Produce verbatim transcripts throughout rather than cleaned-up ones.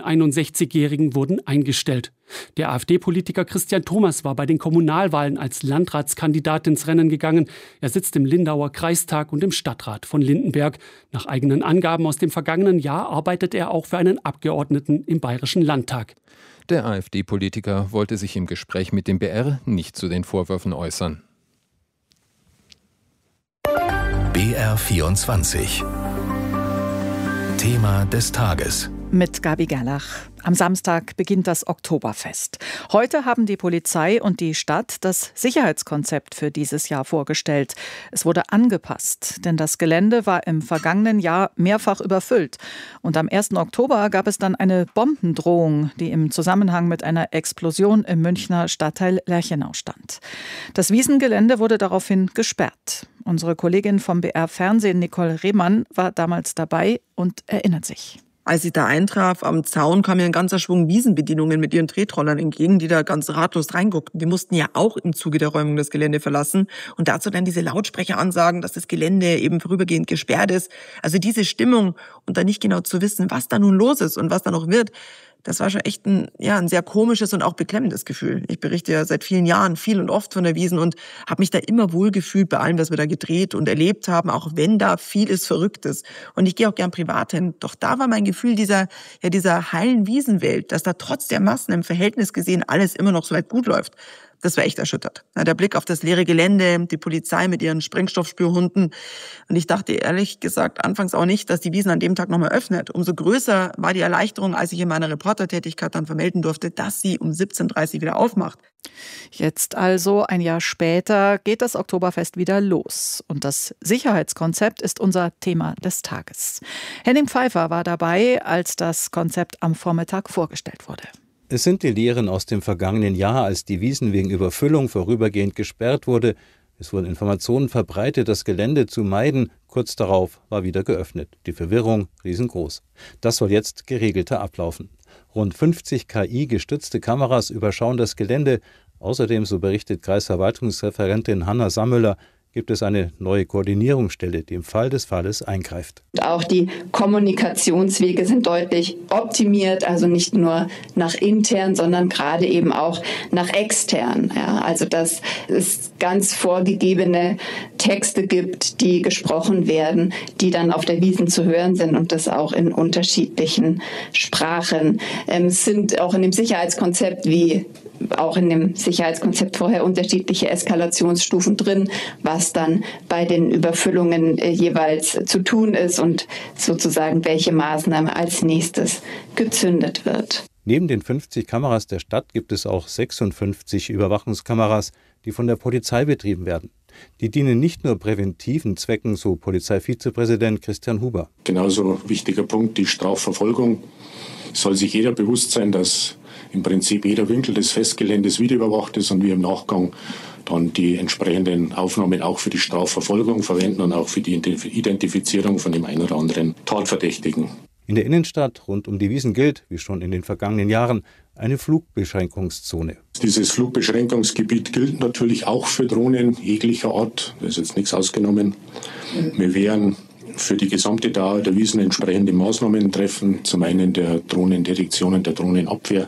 einundsechzigjährigen wurden eingestellt. Der AfD-Politiker Christian Thomas war bei den Kommunalwahlen als Landratskandidat ins Rennen gegangen. Er sitzt im Lindauer Kreistag und im Stadtrat von Lindenberg. Nach eigenen Angaben aus dem vergangenen Jahr arbeitet er auch für einen Abgeordneten im Bayerischen Landtag. Der AfD-Politiker wollte sich im Gespräch mit dem B R nicht zu den Vorwürfen äußern. B R vierundzwanzig. Thema des Tages. Mit Gabi Gerlach. Am Samstag beginnt das Oktoberfest. Heute haben die Polizei und die Stadt das Sicherheitskonzept für dieses Jahr vorgestellt. Es wurde angepasst, denn das Gelände war im vergangenen Jahr mehrfach überfüllt. Und am ersten Oktober gab es dann eine Bombendrohung, die im Zusammenhang mit einer Explosion im Münchner Stadtteil Lerchenau stand. Das Wiesengelände wurde daraufhin gesperrt. Unsere Kollegin vom B R Fernsehen, Nicole Rehmann, war damals dabei und erinnert sich. Als ich da eintraf, am Zaun kam mir ein ganzer Schwung Wiesenbedienungen mit ihren Tretrollern entgegen, die da ganz ratlos reinguckten. Die mussten ja auch im Zuge der Räumung das Gelände verlassen. Und dazu dann diese Lautsprecheransagen, dass das Gelände eben vorübergehend gesperrt ist. Also diese Stimmung und dann nicht genau zu wissen, was da nun los ist und was da noch wird, das war schon echt ein, ja, ein sehr komisches und auch beklemmendes Gefühl. Ich berichte ja seit vielen Jahren viel und oft von der Wiesn und habe mich da immer wohlgefühlt bei allem, was wir da gedreht und erlebt haben, auch wenn da vieles Verrücktes. Und ich gehe auch gern privat hin. Doch da war mein Gefühl dieser, ja, dieser heilen Wiesenwelt, dass da trotz der Massen im Verhältnis gesehen alles immer noch so weit gut läuft. Das war echt erschüttert. Der Blick auf das leere Gelände, die Polizei mit ihren Sprengstoffspürhunden. Und ich dachte ehrlich gesagt anfangs auch nicht, dass die Wiesn an dem Tag nochmal öffnet. Umso größer war die Erleichterung, als ich in meiner Reportertätigkeit dann vermelden durfte, dass sie um siebzehn Uhr dreißig wieder aufmacht. Jetzt also, ein Jahr später, geht das Oktoberfest wieder los. Und das Sicherheitskonzept ist unser Thema des Tages. Henning Pfeiffer war dabei, als das Konzept am Vormittag vorgestellt wurde. Es sind die Lehren aus dem vergangenen Jahr, als die Wiesn wegen Überfüllung vorübergehend gesperrt wurde. Es wurden Informationen verbreitet, das Gelände zu meiden. Kurz darauf war wieder geöffnet. Die Verwirrung riesengroß. Das soll jetzt geregelter ablaufen. Rund fünfzig K I-gestützte Kameras überschauen das Gelände. Außerdem, so berichtet Kreisverwaltungsreferentin Hanna Sammüller, gibt es eine neue Koordinierungsstelle, die im Fall des Falles eingreift. Auch die Kommunikationswege sind deutlich optimiert, also nicht nur nach intern, sondern gerade eben auch nach extern. Ja, also dass es ganz vorgegebene Texte gibt, die gesprochen werden, die dann auf der Wiesn zu hören sind und das auch in unterschiedlichen Sprachen. Ähm, es sind auch in dem Sicherheitskonzept wie auch in dem Sicherheitskonzept vorher unterschiedliche Eskalationsstufen drin, was dann bei den Überfüllungen äh, jeweils zu tun ist und sozusagen welche Maßnahme als nächstes gezündet wird. Neben den fünfzig Kameras der Stadt gibt es auch sechsundfünfzig Überwachungskameras, die von der Polizei betrieben werden. Die dienen nicht nur präventiven Zwecken, so Polizeivizepräsident Christian Huber. Genauso wichtiger Punkt, die Strafverfolgung. Es soll sich jeder bewusst sein, dass im Prinzip jeder Winkel des Festgeländes videoüberwacht ist und wir im Nachgang dann die entsprechenden Aufnahmen auch für die Strafverfolgung verwenden und auch für die Identifizierung von dem einen oder anderen Tatverdächtigen. In der Innenstadt rund um die Wiesn gilt, wie schon in den vergangenen Jahren, eine Flugbeschränkungszone. Dieses Flugbeschränkungsgebiet gilt natürlich auch für Drohnen jeglicher Art. Da ist jetzt nichts ausgenommen. Wir werden für die gesamte Dauer der Wiesn entsprechende Maßnahmen treffen. Zum einen der Drohnendetektion und der Drohnenabwehr,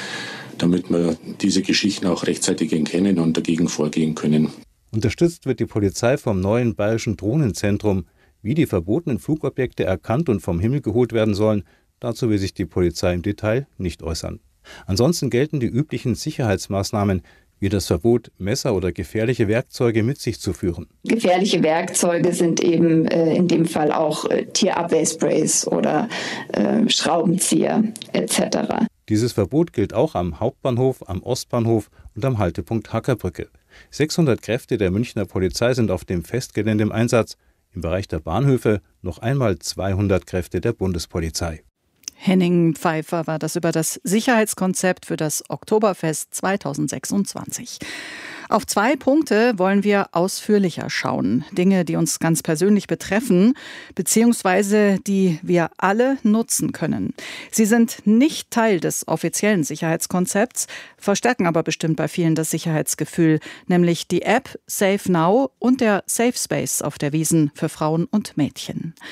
damit wir diese Geschichten auch rechtzeitig erkennen und dagegen vorgehen können. Unterstützt wird die Polizei vom neuen Bayerischen Drohnenzentrum. Wie die verbotenen Flugobjekte erkannt und vom Himmel geholt werden sollen, dazu will sich die Polizei im Detail nicht äußern. Ansonsten gelten die üblichen Sicherheitsmaßnahmen, wie das Verbot, Messer oder gefährliche Werkzeuge mit sich zu führen. Gefährliche Werkzeuge sind eben äh, in dem Fall auch äh, Tierabwehrsprays oder äh, Schraubenzieher et cetera. Dieses Verbot gilt auch am Hauptbahnhof, am Ostbahnhof und am Haltepunkt Hackerbrücke. sechshundert Kräfte der Münchner Polizei sind auf dem Festgelände im Einsatz. Im Bereich der Bahnhöfe noch einmal zweihundert Kräfte der Bundespolizei. Henning Pfeiffer war das über das Sicherheitskonzept für das Oktoberfest zweitausendsechsundzwanzig. Auf zwei Punkte wollen wir ausführlicher schauen. Dinge, die uns ganz persönlich betreffen, beziehungsweise die wir alle nutzen können. Sie sind nicht Teil des offiziellen Sicherheitskonzepts, verstärken aber bestimmt bei vielen das Sicherheitsgefühl, nämlich die App Safe Now und der Safe Space auf der Wiesn für Frauen und Mädchen.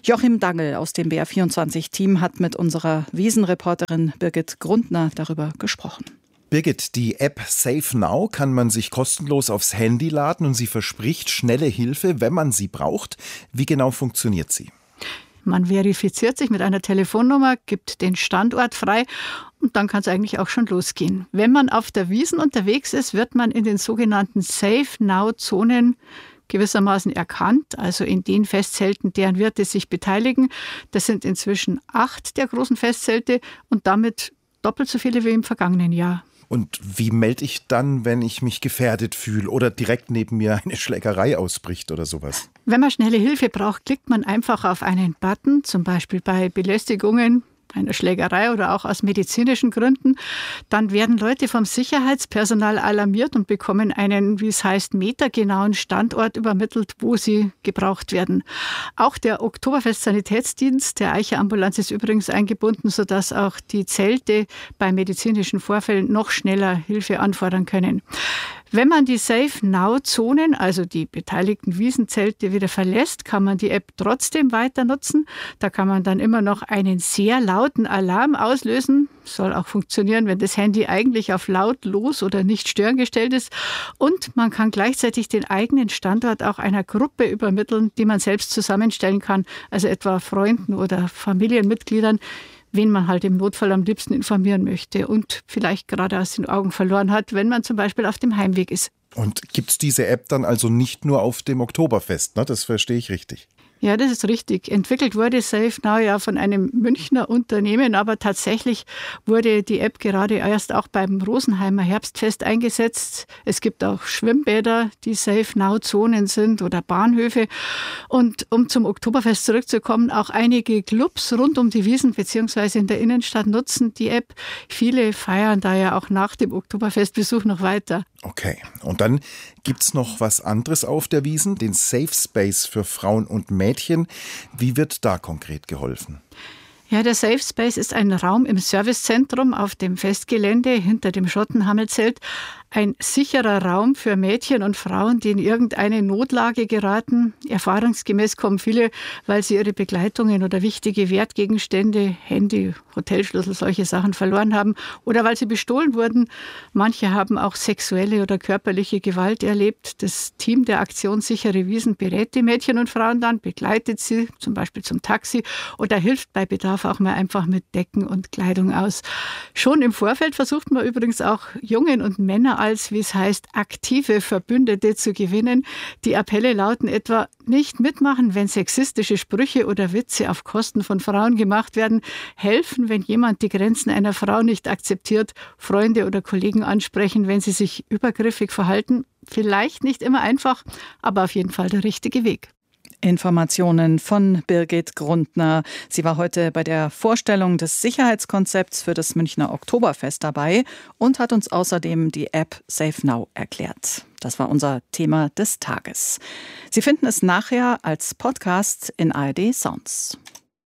Joachim Dangel aus dem B R vierundzwanzig-Team hat mit unserer Wiesenreporterin Birgit Grundner darüber gesprochen. Birgit, die App Safe Now kann man sich kostenlos aufs Handy laden und sie verspricht schnelle Hilfe, wenn man sie braucht. Wie genau funktioniert sie? Man verifiziert sich mit einer Telefonnummer, gibt den Standort frei und dann kann es eigentlich auch schon losgehen. Wenn man auf der Wiesn unterwegs ist, wird man in den sogenannten Safe Now-Zonen gewissermaßen erkannt, also in den Festzelten, deren Wirte sich beteiligen. Das sind inzwischen acht der großen Festzelte und damit doppelt so viele wie im vergangenen Jahr. Und wie melde ich dann, wenn ich mich gefährdet fühle oder direkt neben mir eine Schlägerei ausbricht oder sowas? Wenn man schnelle Hilfe braucht, klickt man einfach auf einen Button, zum Beispiel bei Belästigungen, einer Schlägerei oder auch aus medizinischen Gründen. Dann werden Leute vom Sicherheitspersonal alarmiert und bekommen einen, wie es heißt, metergenauen Standort übermittelt, wo sie gebraucht werden. Auch der Oktoberfest-Sanitätsdienst der Eicher-Ambulanz ist übrigens eingebunden, sodass auch die Zelte bei medizinischen Vorfällen noch schneller Hilfe anfordern können. Wenn man die Safe-Now-Zonen, also die beteiligten Wiesenzelte, wieder verlässt, kann man die App trotzdem weiter nutzen. Da kann man dann immer noch einen sehr lauten Alarm auslösen. Soll auch funktionieren, wenn das Handy eigentlich auf lautlos oder nicht stören gestellt ist. Und man kann gleichzeitig den eigenen Standort auch einer Gruppe übermitteln, die man selbst zusammenstellen kann, also etwa Freunden oder Familienmitgliedern, wen man halt im Notfall am liebsten informieren möchte und vielleicht gerade aus den Augen verloren hat, wenn man zum Beispiel auf dem Heimweg ist. Und gibt es diese App dann also nicht nur auf dem Oktoberfest, ne? Das verstehe ich richtig. Ja, das ist richtig. Entwickelt wurde Safe Now ja von einem Münchner Unternehmen, aber tatsächlich wurde die App gerade erst auch beim Rosenheimer Herbstfest eingesetzt. Es gibt auch Schwimmbäder, die Safe Now Zonen sind oder Bahnhöfe. Und um zum Oktoberfest zurückzukommen, auch einige Clubs rund um die Wiesn bzw. in der Innenstadt nutzen die App. Viele feiern da ja auch nach dem Oktoberfestbesuch noch weiter. Okay, und dann gibt es noch was anderes auf der Wiesn, den Safe Space für Frauen und Mädchen. Wie wird da konkret geholfen? Ja, der Safe Space ist ein Raum im Servicezentrum auf dem Festgelände hinter dem Schottenhammelzelt. Ein sicherer Raum für Mädchen und Frauen, die in irgendeine Notlage geraten. Erfahrungsgemäß kommen viele, weil sie ihre Begleitungen oder wichtige Wertgegenstände, Handy, Hotelschlüssel, solche Sachen verloren haben oder weil sie bestohlen wurden. Manche haben auch sexuelle oder körperliche Gewalt erlebt. Das Team der Aktion Sichere Wiesn berät die Mädchen und Frauen dann, begleitet sie zum Beispiel zum Taxi oder hilft bei Bedarf auch mal einfach mit Decken und Kleidung aus. Schon im Vorfeld versucht man übrigens auch Jungen und Männer als, wie es heißt, aktive Verbündete zu gewinnen. Die Appelle lauten etwa: nicht mitmachen, wenn sexistische Sprüche oder Witze auf Kosten von Frauen gemacht werden, helfen, wenn jemand die Grenzen einer Frau nicht akzeptiert, Freunde oder Kollegen ansprechen, wenn sie sich übergriffig verhalten. Vielleicht nicht immer einfach, aber auf jeden Fall der richtige Weg. Informationen von Birgit Grundner. Sie war heute bei der Vorstellung des Sicherheitskonzepts für das Münchner Oktoberfest dabei und hat uns außerdem die App Safe Now erklärt. Das war unser Thema des Tages. Sie finden es nachher als Podcast in A R D Sounds.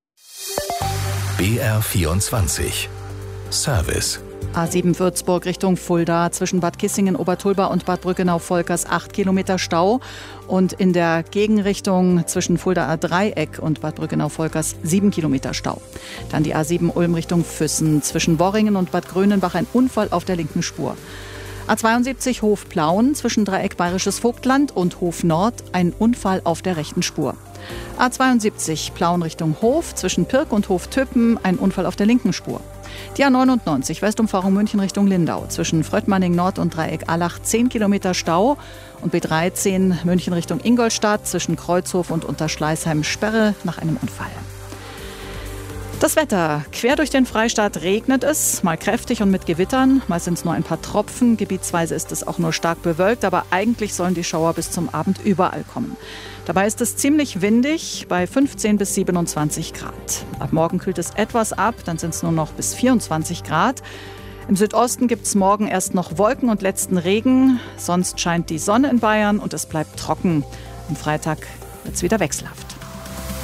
B R vierundzwanzig Service. A sieben Würzburg Richtung Fulda, zwischen Bad Kissingen, Obertulba und Bad Brückenau-Volkers acht Kilometer Stau. Und in der Gegenrichtung zwischen Fuldaer Dreieck und Bad Brückenau-Volkers sieben Kilometer Stau. Dann die A sieben Ulm Richtung Füssen, zwischen Worringen und Bad Grönenbach ein Unfall auf der linken Spur. A zweiundsiebzig Hof Plauen, zwischen Dreieck Bayerisches Vogtland und Hof Nord ein Unfall auf der rechten Spur. A zweiundsiebzig Plauen Richtung Hof, zwischen Pirk und Hof Töppen ein Unfall auf der linken Spur. Die A neunundneunzig Westumfahrung München Richtung Lindau, zwischen Fröttmanning Nord und Dreieck Allach zehn Kilometer Stau und B dreizehn München Richtung Ingolstadt, zwischen Kreuzhof und Unterschleißheim Sperre nach einem Unfall. Das Wetter. Quer durch den Freistaat regnet es, mal kräftig und mit Gewittern. Mal sind es nur ein paar Tropfen. Gebietsweise ist es auch nur stark bewölkt, aber eigentlich sollen die Schauer bis zum Abend überall kommen. Dabei ist es ziemlich windig, bei fünfzehn bis siebenundzwanzig Grad. Ab morgen kühlt es etwas ab, dann sind es nur noch bis vierundzwanzig Grad. Im Südosten gibt es morgen erst noch Wolken und letzten Regen. Sonst scheint die Sonne in Bayern und es bleibt trocken. Am Freitag wird es wieder wechselhaft.